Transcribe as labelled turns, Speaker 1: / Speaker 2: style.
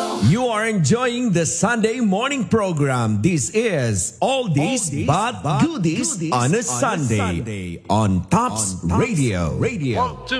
Speaker 1: You are enjoying the Sunday morning program. This is Oldies but Goodies on a Sunday on Tops Radio.
Speaker 2: One, two.